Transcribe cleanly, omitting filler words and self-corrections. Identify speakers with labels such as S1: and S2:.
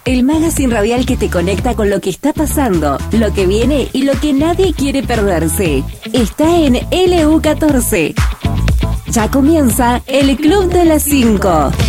S1: El magazine radial que te conecta con lo que está pasando, lo que viene y lo que nadie quiere perderse. Está en LU14. Ya comienza el Club de las 5.